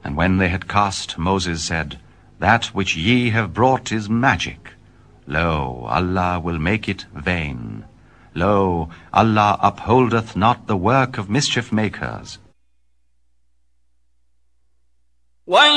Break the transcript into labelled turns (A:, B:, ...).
A: And when they had cast, Moses said, That which ye have brought is magic. Lo, Allah will make it vain. Lo, Allah upholdeth not the work of mischief makers.